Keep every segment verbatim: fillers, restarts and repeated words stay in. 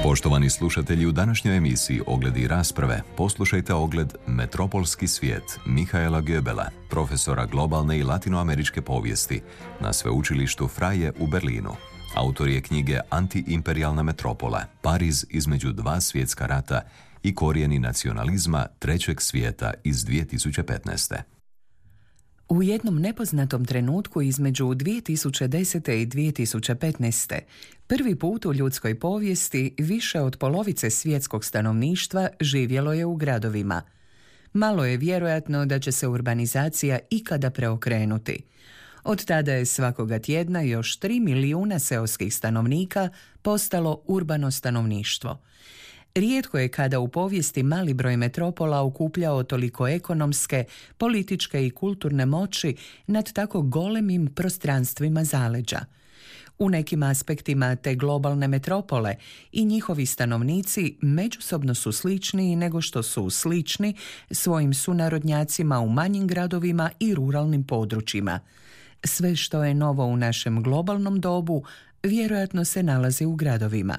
Poštovani slušatelji, u današnjoj emisiji Ogledi i rasprave poslušajte ogled Metropolski svijet Michaela Goebbela, profesora globalne i latinoameričke povijesti na sveučilištu Freie u Berlinu. Autor je knjige Antiimperijalna metropola, Pariz između dva svjetska rata i korijeni nacionalizma trećeg svijeta iz dvije tisuće petnaeste. U jednom nepoznatom trenutku između dvije tisuće desete i dvije tisuće petnaeste. prvi put u ljudskoj povijesti više od polovice svjetskog stanovništva živjelo je u gradovima. Malo je vjerojatno da će se urbanizacija ikada preokrenuti. Od tada je svakoga tjedna još tri milijuna seoskih stanovnika postalo urbano stanovništvo. Rijetko je kada u povijesti mali broj metropola okupljao toliko ekonomske, političke i kulturne moći nad tako golemim prostranstvima zaleđa. U nekim aspektima te globalne metropole i njihovi stanovnici međusobno su sličniji nego što su slični svojim sunarodnjacima u manjim gradovima i ruralnim područjima. Sve što je novo u našem globalnom dobu vjerojatno se nalazi u gradovima.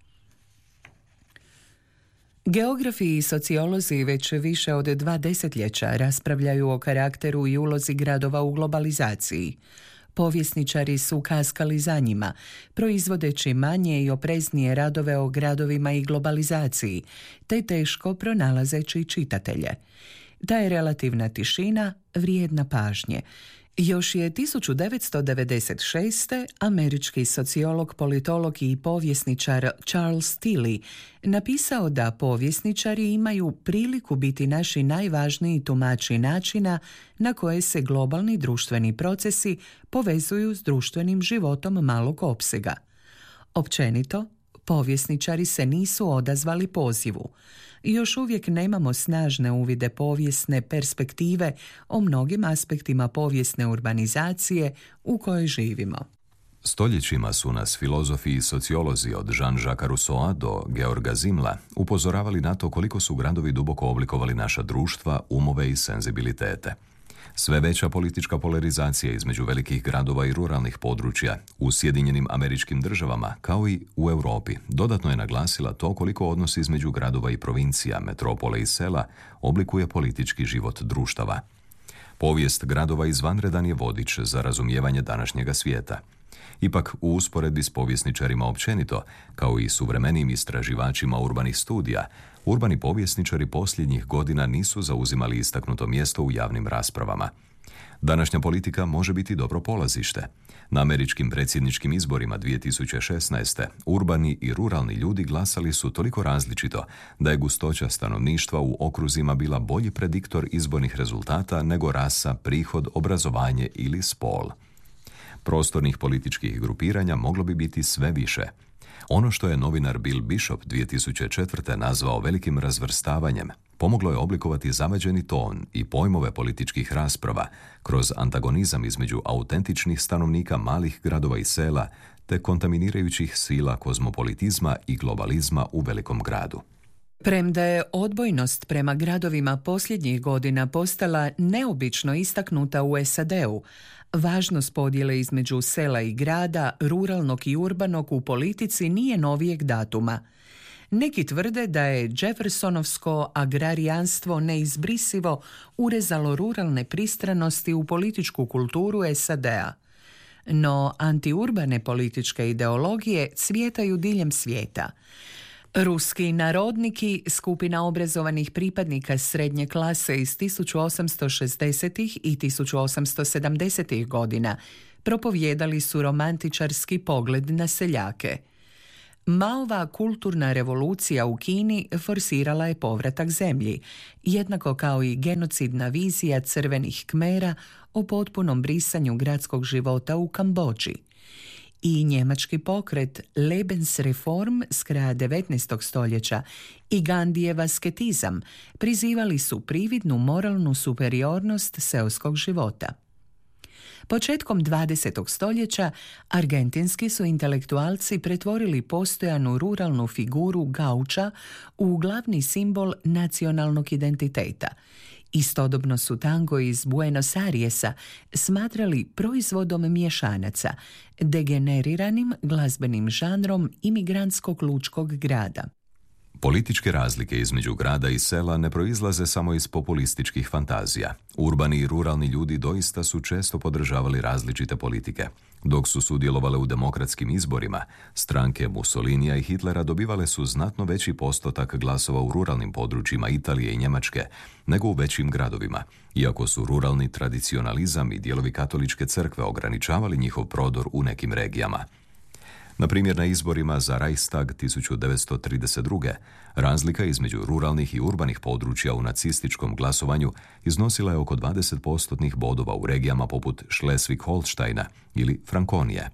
Geografi i sociolozi već više od dva desetljeća raspravljaju o karakteru i ulozi gradova u globalizaciji. Povjesničari su kaskali za njima, proizvodeći manje i opreznije radove o gradovima i globalizaciji, te teško pronalazeći čitatelje. Ta je relativna tišina vrijedna pažnje. Još je tisuću devetsto devedeset šeste. američki sociolog, politolog i povjesničar Charles Tilly napisao da povjesničari imaju priliku biti naši najvažniji tumači načina na koje se globalni društveni procesi povezuju s društvenim životom malog opsega. Općenito, povjesničari se nisu odazvali pozivu. Još uvijek nemamo snažne uvide povijesne perspektive o mnogim aspektima povijesne urbanizacije u kojoj živimo. Stoljećima su nas filozofi i sociolozi od Jean-Jacques Rousseaua do Georga Simmela upozoravali na to koliko su gradovi duboko oblikovali naša društva, umove i senzibilitete. Sve veća politička polarizacija između velikih gradova i ruralnih područja u Sjedinjenim Američkim Državama, kao i u Europi, dodatno je naglasila to koliko odnos između gradova i provincija, metropole i sela oblikuje politički život društava. Povijest gradova izvanredan je vodič za razumijevanje današnjega svijeta. Ipak, u usporedbi s povjesničarima općenito, kao i suvremenim istraživačima urbanih studija, urbani povjesničari posljednjih godina nisu zauzimali istaknuto mjesto u javnim raspravama. Današnja politika može biti dobro polazište. Na američkim predsjedničkim izborima dvije tisuće šesnaeste. urbani i ruralni ljudi glasali su toliko različito da je gustoća stanovništva u okruzima bila bolji prediktor izbornih rezultata nego rasa, prihod, obrazovanje ili spol. Prostornih političkih grupiranja moglo bi biti sve više. Ono što je novinar Bill Bishop dvije tisuće četvrte. nazvao velikim razvrstavanjem, pomoglo je oblikovati zamađeni ton i pojmove političkih rasprava kroz antagonizam između autentičnih stanovnika malih gradova i sela te kontaminirajućih sila kozmopolitizma i globalizma u velikom gradu. Premda je odbojnost prema gradovima posljednjih godina postala neobično istaknuta u S A D-u, važnost podjele između sela i grada, ruralnog i urbanog u politici nije novijeg datuma. Neki tvrde da je Jeffersonovsko agrarijanstvo neizbrisivo urezalo ruralne pristranosti u političku kulturu S A D-a. No antiurbane političke ideologije cvjetaju diljem svijeta. Ruski narodniki, skupina obrazovanih pripadnika srednje klase iz tisuću osamsto šezdesetih i tisuću osamsto sedamdesetih godina, propovijedali su romantičarski pogled na seljake. Maova kulturna revolucija u Kini forsirala je povratak zemlji, jednako kao i genocidna vizija crvenih Kmera o potpunom brisanju gradskog života u Kambodži. I njemački pokret Lebensreform s kraja devetnaestog stoljeća i Gandijev asketizam prizivali su prividnu moralnu superiornost seoskog života. Početkom dvadesetog stoljeća argentinski su intelektualci pretvorili postojanu ruralnu figuru gauča u glavni simbol nacionalnog identiteta Istodobno su tango iz Buenos Airesa smatrali proizvodom miješanaca, degeneriranim glazbenim žanrom imigrantskog lučkog grada. Političke razlike između grada i sela ne proizlaze samo iz populističkih fantazija. Urbani i ruralni ljudi doista su često podržavali različite politike. Dok su sudjelovale u demokratskim izborima, stranke Mussolinija i Hitlera dobivale su znatno veći postotak glasova u ruralnim područjima Italije i Njemačke nego u većim gradovima, iako su ruralni tradicionalizam i dijelovi katoličke crkve ograničavali njihov prodor u nekim regijama. Na primjer, na izborima za Reichstag tisuću devetsto trideset druge. razlika između ruralnih i urbanih područja u nacističkom glasovanju iznosila je oko dvadeset postotnih bodova u regijama poput Schleswig-Holsteina ili Frankonije.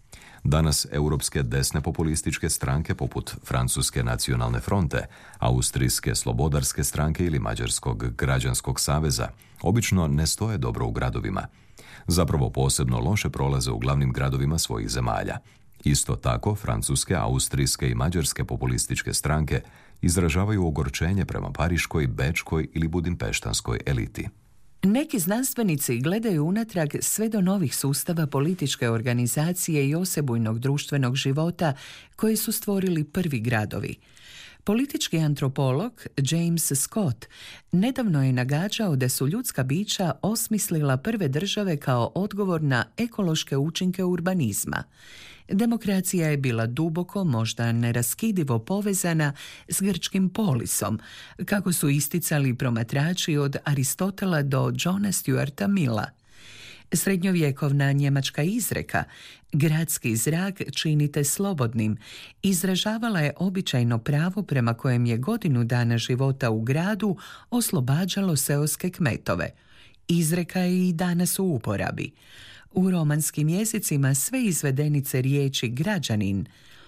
Danas europske desne populističke stranke poput Francuske nacionalne fronte, Austrijske slobodarske stranke ili Mađarskog građanskog saveza obično ne stoje dobro u gradovima. Zapravo posebno loše prolaze u glavnim gradovima svojih zemalja. Isto tako, francuske, austrijske i mađarske populističke stranke izražavaju ogorčenje prema pariškoj, bečkoj ili budimpeštanskoj eliti. Neki znanstvenici gledaju unatrag sve do novih sustava političke organizacije i osebujnog društvenog života koje su stvorili prvi gradovi. Politički antropolog James Scott nedavno je nagađao da su ljudska bića osmislila prve države kao odgovor na ekološke učinke urbanizma. Demokracija je bila duboko, možda neraskidivo povezana s grčkim polisom, kako su isticali promatrači od Aristotela do Johna Stuarta Milla. Srednjovjekovna njemačka izreka "Gradski zrak činite slobodnim" izražavala je običajno pravo prema kojem je godinu dana života u gradu oslobađalo seoske kmetove. Izreka je i danas u uporabi. U romanskim jezicima sve izvedenice riječi građanin,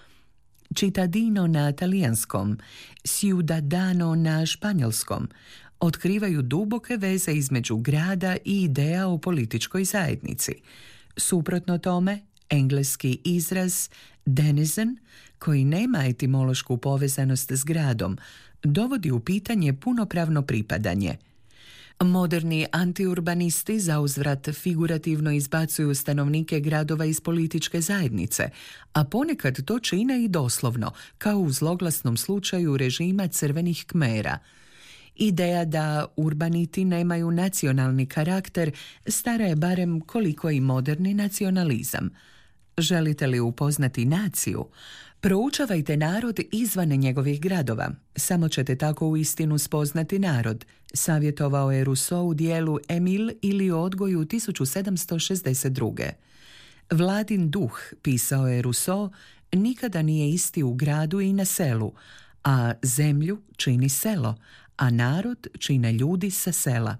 cittadino na talijanskom, ciudadano na španjolskom, otkrivaju duboke veze između grada i ideja o političkoj zajednici. Suprotno tome, engleski izraz denizen, koji nema etimološku povezanost s gradom, dovodi u pitanje punopravno pripadanje. Moderni antiurbanisti zauzvrat figurativno izbacuju stanovnike gradova iz političke zajednice, a ponekad to čine i doslovno, kao u zloglasnom slučaju režima crvenih kmera. Ideja da urbaniti nemaju nacionalni karakter stara je barem koliko i moderni nacionalizam. Želite li upoznati naciju? Proučavajte narod izvan njegovih gradova. Samo ćete tako uistinu spoznati narod, savjetovao je Rousseau u dijelu Emile ili o odgoju tisuću sedamsto šezdeset druge. Vladin duh, pisao je Rousseau, nikada nije isti u gradu i na selu, a zemlju čini selo, a narod čine ljudi sa sela.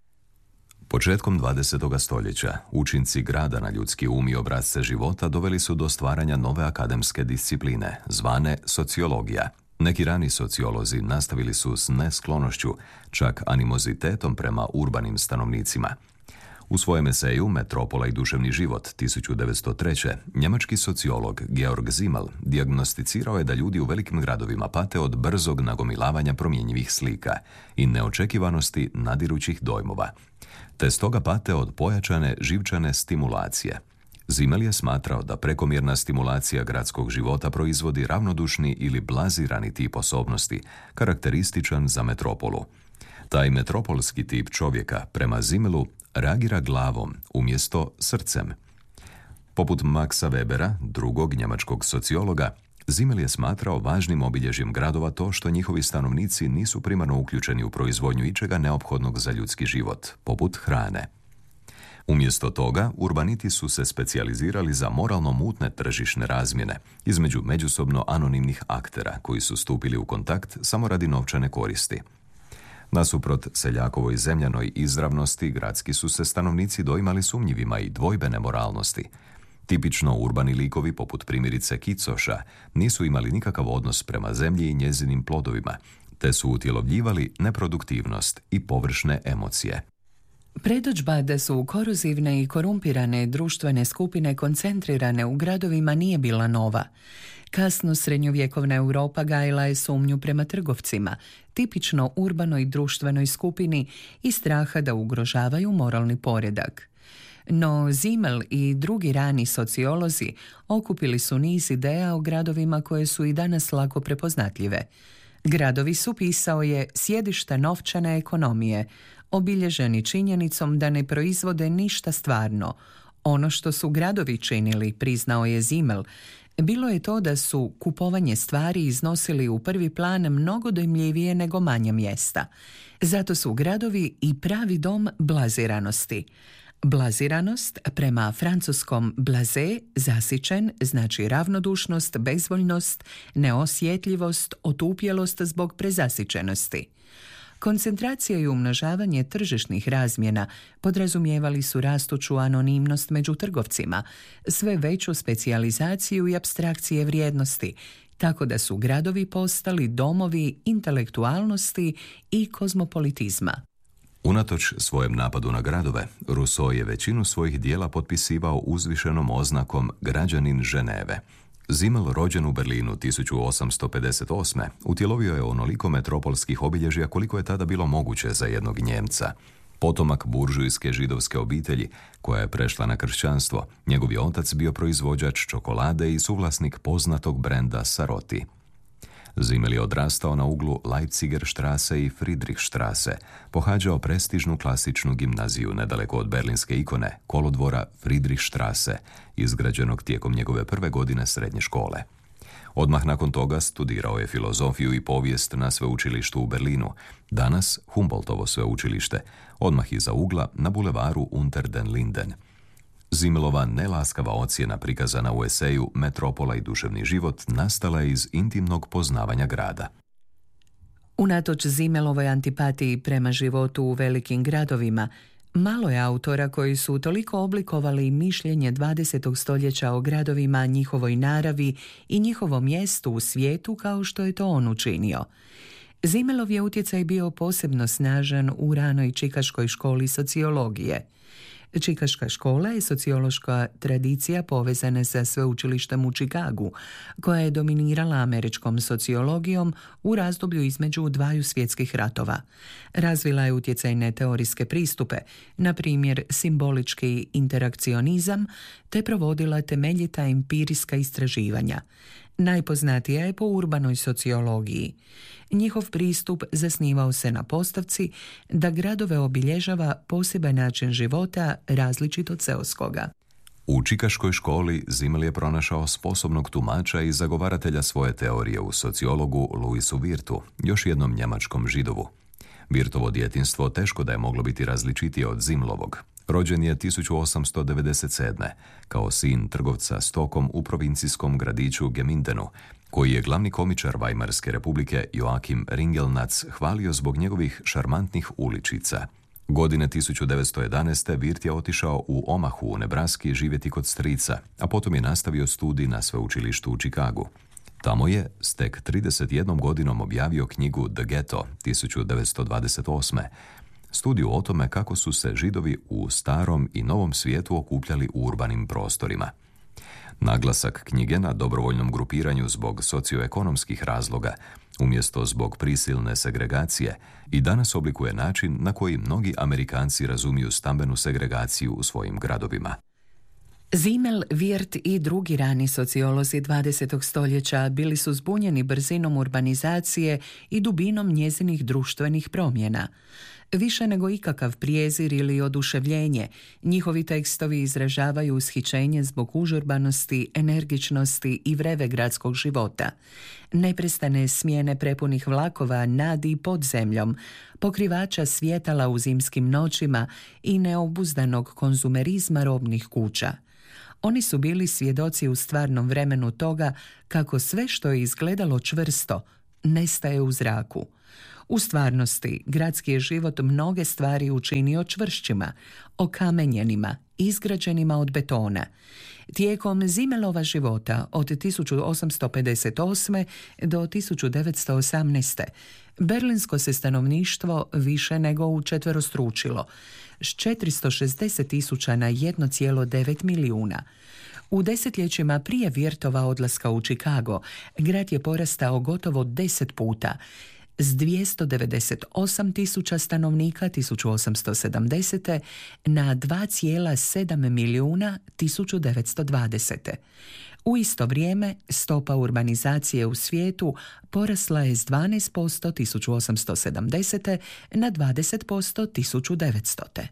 Početkom dvadesetog stoljeća učinci grada na ljudski um i obrasce života doveli su do stvaranja nove akademske discipline, zvane sociologija. Neki rani sociolozi nastavili su s nesklonošću, čak animozitetom prema urbanim stanovnicima. U svojem eseju Metropola i duševni život tisuću devetsto treće. njemački sociolog Georg Simmel dijagnosticirao je da ljudi u velikim gradovima pate od brzog nagomilavanja promjenjivih slika i neočekivanosti nadirućih dojmova, te stoga pate od pojačane živčane stimulacije. Simmel je smatrao da prekomjerna stimulacija gradskog života proizvodi ravnodušni ili blazirani tip osobnosti, karakterističan za metropolu. Taj metropolski tip čovjeka, prema Simmelu, reagira glavom umjesto srcem. Poput Maxa Webera, drugog njemačkog sociologa, Simmel je smatrao važnim obilježjem gradova to što njihovi stanovnici nisu primarno uključeni u proizvodnju ičega neophodnog za ljudski život, poput hrane. Umjesto toga, urbaniti su se specijalizirali za moralno mutne tržišne razmjene između međusobno anonimnih aktera koji su stupili u kontakt samo radi novčane koristi. Nasuprot seljakovoj zemljanoj izravnosti, gradski su se stanovnici doimali sumnjivima i dvojbene moralnosti. Tipično urbani likovi, poput primjerice Kicoša, nisu imali nikakav odnos prema zemlji i njezinim plodovima, te su utjelovljivali neproduktivnost i površne emocije. Predodžba da su korozivne i korumpirane društvene skupine koncentrirane u gradovima nije bila nova. Kasno srednjovjekovna Europa gajila je sumnju prema trgovcima, tipično urbanoj društvenoj skupini i straha da ugrožavaju moralni poredak. No Simmel i drugi rani sociolozi okupili su niz ideja o gradovima koje su i danas lako prepoznatljive. Gradovi su, pisao je, sjedišta novčane ekonomije, obilježeni činjenicom da ne proizvode ništa stvarno. Ono što su gradovi činili, priznao je Simmel, bilo je to da su kupovanje stvari iznosili u prvi plan mnogo dojmljivije nego manja mjesta. Zato su gradovi i pravi dom blaziranosti. Blaziranost, prema francuskom blasé, zasićen, znači ravnodušnost, bezvoljnost, neosjetljivost, otupjelost zbog prezasićenosti. Koncentracija i umnožavanje tržišnih razmjena podrazumijevali su rastuću anonimnost među trgovcima, sve veću specijalizaciju i apstrakcije vrijednosti, tako da su gradovi postali domovi intelektualnosti i kozmopolitizma. Unatoč svojem napadu na gradove, Rousseau je većinu svojih dijela potpisivao uzvišenom oznakom građanin Ženeve. Simmel, rođen u Berlinu tisuću osamsto pedeset osme, utjelovio je onoliko metropolskih obilježja koliko je tada bilo moguće za jednog Njemca. Potomak buržujske židovske obitelji, koja je prešla na kršćanstvo, njegov je otac bio proizvođač čokolade i suvlasnik poznatog brenda Saroti. Simmel je odrastao na uglu Leipzigerstrasse i Friedrichstrasse, pohađao prestižnu klasičnu gimnaziju nedaleko od berlinske ikone, kolodvora Friedrichstrasse, izgrađenog tijekom njegove prve godine srednje škole. Odmah nakon toga studirao je filozofiju i povijest na sveučilištu u Berlinu, danas Humboldtovo sveučilište, odmah iza ugla na bulevaru Unter den Linden. Simmelova nelaskava ocjena prikazana u eseju Metropola i duševni život nastala je iz intimnog poznavanja grada. Unatoč Simmelovoj antipatiji prema životu u velikim gradovima, malo je autora koji su toliko oblikovali mišljenje dvadesetog stoljeća o gradovima, njihovoj naravi i njihovom mjestu u svijetu kao što je to on učinio. Simmelov je utjecaj bio posebno snažan u ranoj čikaškoj školi sociologije. Čikaška škola je sociološka tradicija povezana sa sveučilištem u Čikagu, koja je dominirala američkom sociologijom u razdoblju između dvaju svjetskih ratova. Razvila je utjecajne teorijske pristupe, na primjer simbolički interakcionizam, te provodila temeljita empirijska istraživanja. Najpoznatija je po urbanoj sociologiji. Njihov pristup zasnivao se na postavci da gradove obilježava poseban način života različit od seoskoga. U čikaškoj školi Simmel je pronašao sposobnog tumača i zagovaratelja svoje teorije u sociologu Louisu Wirthu, još jednom njemačkom židovu. Wirthovo djetinjstvo teško da je moglo biti različitije od Simmelovog. Rođen je tisuću osamsto devedeset sedme kao sin trgovca stokom u provincijskom gradiću Gemindenu, koji je glavni komičar Weimarske republike Joachim Ringelnatz hvalio zbog njegovih šarmantnih uličica. Godine tisuću devetsto jedanaeste Wirth je otišao u Omahu u Nebraski živjeti kod strica, a potom je nastavio studij na sveučilištu u Čikagu. Tamo je s tek trideset jednom godinom objavio knjigu The Ghetto tisuću devetsto dvadeset osme, studiju o tome kako su se Židovi u starom i novom svijetu okupljali u urbanim prostorima. Naglasak knjige na dobrovoljnom grupiranju zbog socioekonomskih razloga, umjesto zbog prisilne segregacije, i danas oblikuje način na koji mnogi Amerikanci razumiju stambenu segregaciju u svojim gradovima. Simmel, Wirth i drugi rani sociolozi dvadesetog stoljeća bili su zbunjeni brzinom urbanizacije i dubinom njezinih društvenih promjena. Više nego ikakav prijezir ili oduševljenje, njihovi tekstovi izražavaju ushićenje zbog užurbanosti, energičnosti i vreve gradskog života. Neprestane smjene prepunih vlakova nad i pod zemljom, pokrivača svjetala u zimskim noćima i neobuzdanog konzumerizma robnih kuća. Oni su bili svjedoci u stvarnom vremenu toga kako sve što je izgledalo čvrsto nestaje u zraku. U stvarnosti, gradski je život mnoge stvari učinio čvršćima, okamenjenima izgrađenima od betona. Tijekom Zimmelova života od tisuću osamsto pedeset osme do tisuću devetsto osamnaeste. berlinsko se stanovništvo više nego učetverostručilo, s četiristo šezdeset tisuća na jedan zarez devet milijuna. U desetljećima prije Wirthova odlaska u Chicago, grad je porastao gotovo deset puta, s dvjesto devedeset osam tisuća stanovnika tisuću osamsto sedamdesete. na dva zarez sedam milijuna tisuću devetsto dvadesete. U isto vrijeme, stopa urbanizacije u svijetu porasla je s dvanaest posto tisuću osamsto sedamdesete. na dvadeset posto tisuću devetstote.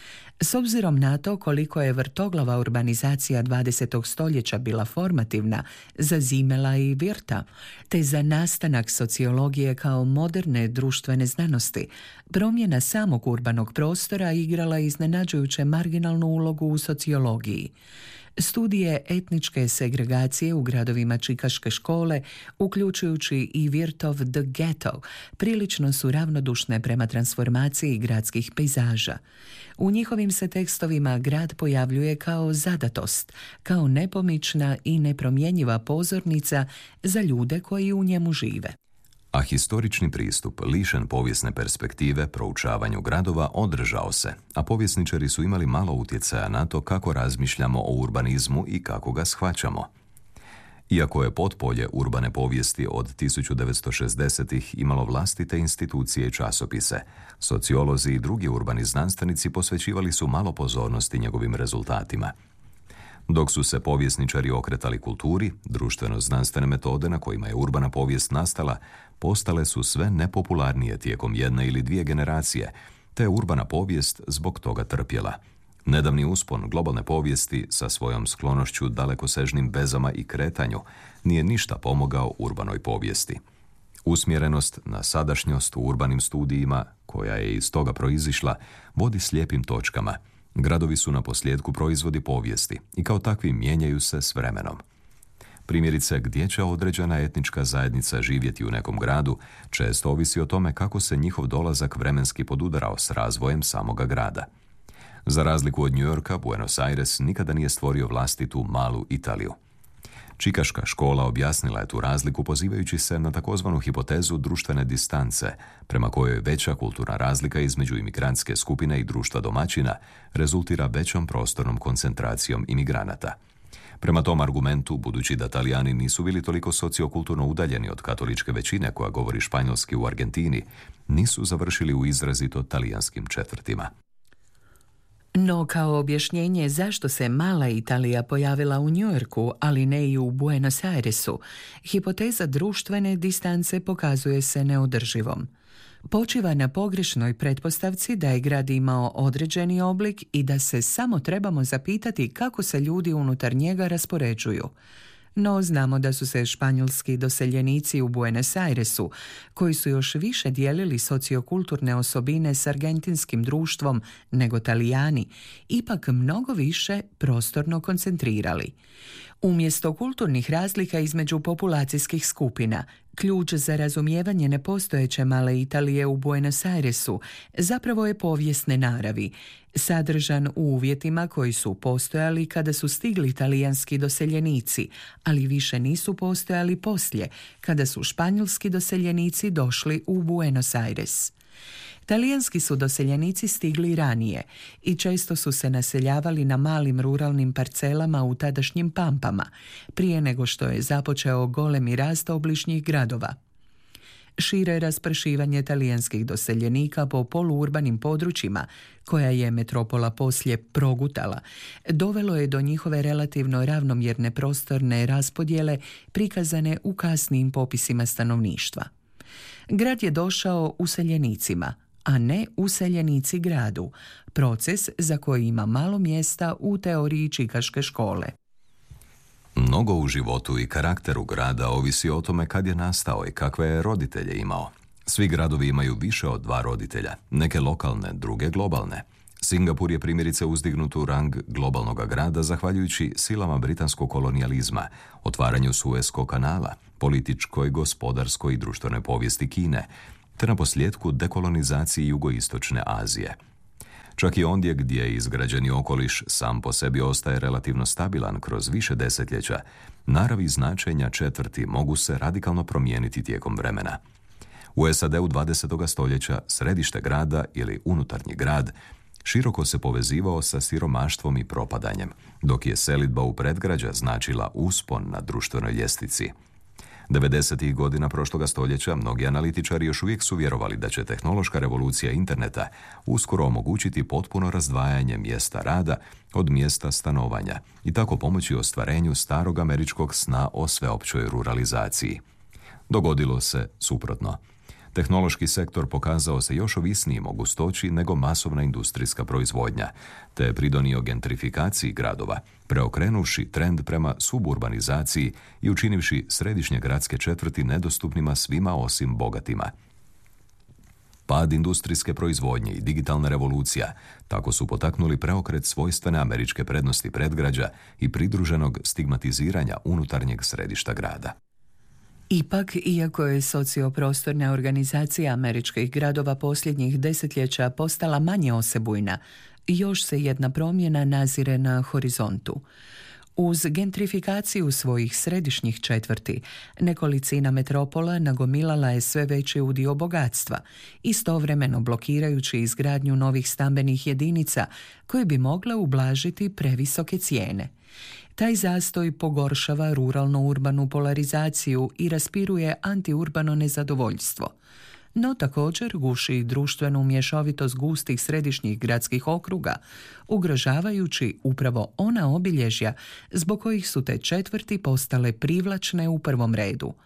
S obzirom na to koliko je vrtoglava urbanizacija dvadesetog stoljeća bila formativna za Zimmela i Wirtha, te za nastanak sociologije kao moderne društvene znanosti, promjena samog urbanog prostora igrala iznenađujuće marginalnu ulogu u sociologiji. Studije etničke segregacije u gradovima čikaške škole, uključujući i Wirthov The Ghetto, prilično su ravnodušne prema transformaciji gradskih pejzaža. U njihovim se tekstovima grad pojavljuje kao zadatost, kao nepomična i nepromjenjiva pozornica za ljude koji u njemu žive. A historični pristup, lišen povijesne perspektive proučavanju gradova, održao se, a povjesničari su imali malo utjecaja na to kako razmišljamo o urbanizmu i kako ga shvaćamo. Iako je potpolje urbane povijesti od tisuću devetsto šezdesetih imalo vlastite institucije i časopise, sociolozi i drugi urbani znanstvenici posvećivali su malo pozornosti njegovim rezultatima. Dok su se povjesničari okretali kulturi, društveno-znanstvene metode na kojima je urbana povijest nastala postale su sve nepopularnije tijekom jedne ili dvije generacije, te je urbana povijest zbog toga trpjela. Nedavni uspon globalne povijesti sa svojom sklonošću dalekosežnim vezama i kretanju nije ništa pomogao urbanoj povijesti. Usmjerenost na sadašnjost u urbanim studijima, koja je iz toga proizišla, vodi slijepim točkama. Gradovi su na posljedku proizvodi povijesti i kao takvi mijenjaju se s vremenom. Primjerice, gdje će određena etnička zajednica živjeti u nekom gradu, često ovisi o tome kako se njihov dolazak vremenski podudarao s razvojem samoga grada. Za razliku od New Yorka, Buenos Aires nikada nije stvorio vlastitu malu Italiju. Čikaška škola objasnila je tu razliku pozivajući se na takozvanu hipotezu društvene distance, prema kojoj veća kulturna razlika između imigrantske skupine i društva domaćina rezultira većom prostornom koncentracijom imigranata. Prema tom argumentu, budući da Talijani nisu bili toliko sociokulturno udaljeni od katoličke većine koja govori španjolski u Argentini, nisu završili u izrazito talijanskim četvrtima. No kao objašnjenje zašto se mala Italija pojavila u New Yorku, ali ne i u Buenos Airesu, hipoteza društvene distance pokazuje se neodrživom. Počiva na pogrešnoj pretpostavci da je grad imao određeni oblik i da se samo trebamo zapitati kako se ljudi unutar njega raspoređuju. No znamo da su se španjolski doseljenici u Buenos Airesu, koji su još više dijelili sociokulturne osobine s argentinskim društvom nego Talijani, ipak mnogo više prostorno koncentrirali. Umjesto kulturnih razlika između populacijskih skupina, ključ za razumijevanje nepostojeće male Italije u Buenos Airesu zapravo je povijesne naravi, sadržan u uvjetima koji su postojali kada su stigli talijanski doseljenici, ali više nisu postojali poslije, kada su španjolski doseljenici došli u Buenos Aires. Talijanski su doseljenici stigli ranije i često su se naseljavali na malim ruralnim parcelama u tadašnjim Pampama, prije nego što je započeo golemi rast obližnjih gradova. Šire raspršivanje talijanskih doseljenika po poluurbanim područjima, koja je metropola poslije progutala, dovelo je do njihove relativno ravnomjerne prostorne raspodjele prikazane u kasnijim popisima stanovništva. Grad je došao useljenicima, a ne useljenici gradu, proces za koji ima malo mjesta u teoriji čikaške škole. Mnogo u životu i karakteru grada ovisi o tome kad je nastao i kakve je roditelje imao. Svi gradovi imaju više od dva roditelja, neke lokalne, druge globalne. Singapur je primjerice uzdignut u rang globalnog grada zahvaljujući silama britanskog kolonijalizma, otvaranju Sueskog kanala, političkoj, gospodarskoj i društvenoj povijesti Kine, te na posljedku dekolonizaciji jugoistočne Azije. Čak i ondje gdje izgrađeni okoliš sam po sebi ostaje relativno stabilan kroz više desetljeća, narav i značenja četvrti mogu se radikalno promijeniti tijekom vremena. U S A D-u dvadesetog stoljeća središte grada ili unutarnji grad široko se povezivao sa siromaštvom i propadanjem, dok je selidba u predgrađa značila uspon na društvenoj ljestvici. devedesetih godina prošloga stoljeća mnogi analitičari još uvijek su vjerovali da će tehnološka revolucija interneta uskoro omogućiti potpuno razdvajanje mjesta rada od mjesta stanovanja i tako pomoći ostvarenju starog američkog sna o sveopćoj ruralizaciji. Dogodilo se suprotno. Tehnološki sektor pokazao se još ovisnijim o gustoći nego masovna industrijska proizvodnja, te je pridonio gentrifikaciji gradova, preokrenuvši trend prema suburbanizaciji i učinivši središnje gradske četvrti nedostupnima svima osim bogatima. Pad industrijske proizvodnje i digitalna revolucija tako su potaknuli preokret svojstvene američke prednosti predgrađa i pridruženog stigmatiziranja unutarnjeg središta grada. Ipak, iako je socioprostorna organizacija američkih gradova posljednjih desetljeća postala manje osebujna, još se jedna promjena nazire na horizontu. Uz gentrifikaciju svojih središnjih četvrti, nekolicina metropola nagomilala je sve veći udio bogatstva, istovremeno blokirajući izgradnju novih stambenih jedinica koje bi mogle ublažiti previsoke cijene. Taj zastoj pogoršava ruralno-urbanu polarizaciju i raspiruje antiurbano nezadovoljstvo. No također guši društvenu mješovitost gustih središnjih gradskih okruga, ugrožavajući upravo ona obilježja zbog kojih su te četvrti postale privlačne u prvom redu.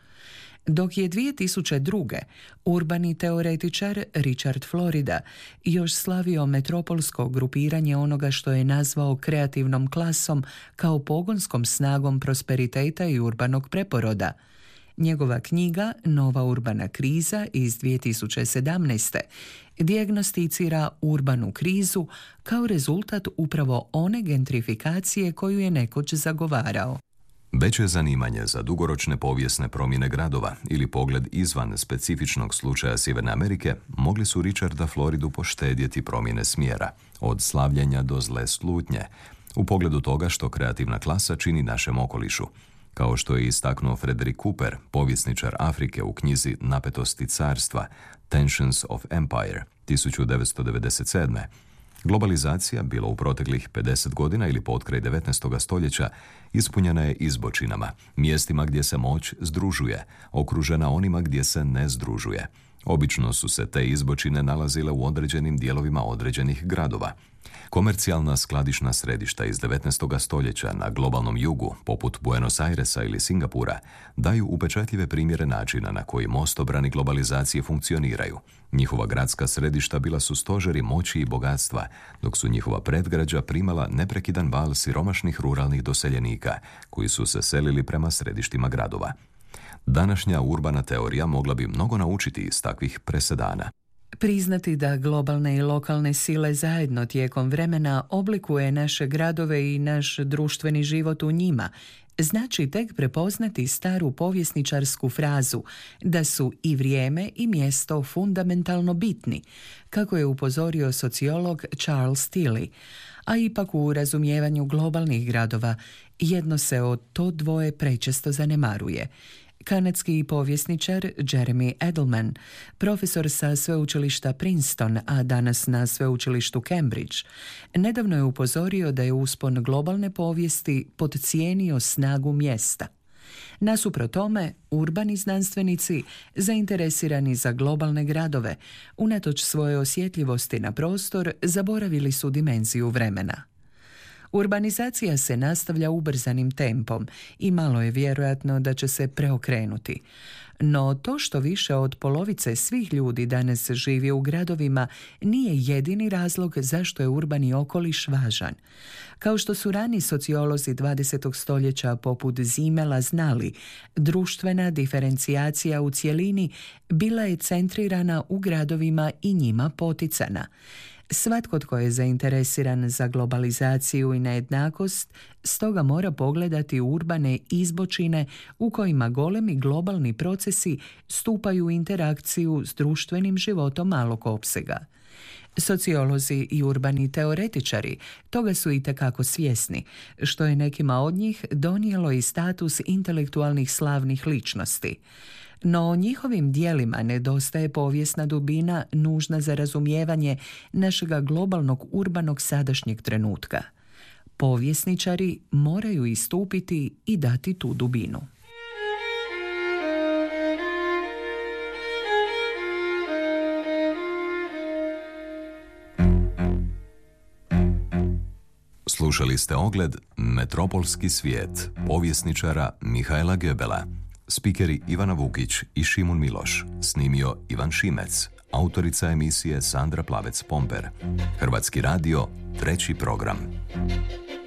Dok je dvije tisuće druge. urbani teoretičar Richard Florida još slavio metropolsko grupiranje onoga što je nazvao kreativnom klasom kao pogonskom snagom prosperiteta i urbanog preporoda. Njegova knjiga Nova urbana kriza iz dvije tisuće sedamnaeste. dijagnosticira urbanu krizu kao rezultat upravo one gentrifikacije koju je nekoć zagovarao. Veće zanimanje za dugoročne povijesne promjene gradova ili pogled izvan specifičnog slučaja Sjeverne Amerike mogli su Richarda Floridu poštedjeti promjene smjera, od slavljenja do zle slutnje, u pogledu toga što kreativna klasa čini našem okolišu, kao što je istaknuo Frederick Cooper, povjesničar Afrike u knjizi Napetosti carstva, Tensions of Empire, tisuću devetsto devedeset sedme. Globalizacija, bilo u proteklih pedeset godina ili potkraj devetnaestog stoljeća, ispunjena je izbočinama, mjestima gdje se moć združuje, okružena onima gdje se ne združuje. Obično su se te izbočine nalazile u određenim dijelovima određenih gradova. Komercijalna skladišna središta iz devetnaestog stoljeća na globalnom jugu, poput Buenos Airesa ili Singapura, daju upečatljive primjere načina na koji mostobrani globalizacije funkcioniraju. Njihova gradska središta bila su stožeri moći i bogatstva, dok su njihova predgrađa primala neprekidan val siromašnih ruralnih doseljenika, koji su se selili prema središtima gradova. Današnja urbana teorija mogla bi mnogo naučiti iz takvih presedana. Priznati da globalne i lokalne sile zajedno tijekom vremena oblikuje naše gradove i naš društveni život u njima, znači tek prepoznati staru povjesničarsku frazu da su i vrijeme i mjesto fundamentalno bitni, kako je upozorio sociolog Charles Tilly, a ipak u razumijevanju globalnih gradova jedno se od to dvoje prečesto zanemaruje. Kanadski povjesničar Jeremy Edelman, profesor sa sveučilišta Princeton, a danas na sveučilištu Cambridge, nedavno je upozorio da je uspon globalne povijesti podcijenio snagu mjesta. Nasuprot tome, urbani znanstvenici, zainteresirani za globalne gradove, unatoč svoje osjetljivosti na prostor, zaboravili su dimenziju vremena. Urbanizacija se nastavlja ubrzanim tempom i malo je vjerojatno da će se preokrenuti. No to što više od polovice svih ljudi danas živi u gradovima nije jedini razlog zašto je urbani okoliš važan. Kao što su rani sociolozi dvadesetog stoljeća poput Zimmela znali, društvena diferencijacija u cjelini bila je centrirana u gradovima i njima poticana. Svatko tko je zainteresiran za globalizaciju i nejednakost, stoga mora pogledati urbane izbočine u kojima golemi globalni procesi stupaju u interakciju s društvenim životom malog opsega. Sociolozi i urbani teoretičari toga su itekako svjesni, što je nekima od njih donijelo i status intelektualnih slavnih ličnosti. No njihovim dijelima nedostaje povijesna dubina nužna za razumijevanje našega globalnog urbanog sadašnjeg trenutka. Povjesničari moraju istupiti i dati tu dubinu. Slušali ste ogled Metropolski svijet povjesničara Mihaela Goebbela. Spikeri Ivana Vukić i Šimun Miloš. Snimio Ivan Šimec. Autorica emisije Sandra Plavec-Pomper. Hrvatski radio, treći program.